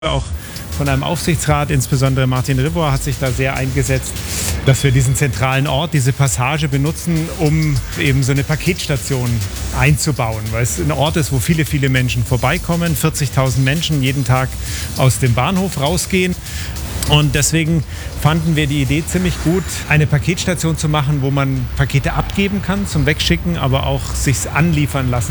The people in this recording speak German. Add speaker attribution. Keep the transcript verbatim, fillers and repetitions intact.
Speaker 1: Auch von einem Aufsichtsrat, insbesondere Martin Rivor, hat sich da sehr eingesetzt, dass wir diesen zentralen Ort, diese Passage benutzen, um eben so eine Paketstation einzubauen, weil es ein Ort ist, wo viele, viele Menschen vorbeikommen, vierzigtausend Menschen jeden Tag aus dem Bahnhof rausgehen. Und deswegen fanden wir die Idee ziemlich gut, eine Paketstation zu machen, wo man Pakete abgeben kann zum Wegschicken, aber auch sich's anliefern lassen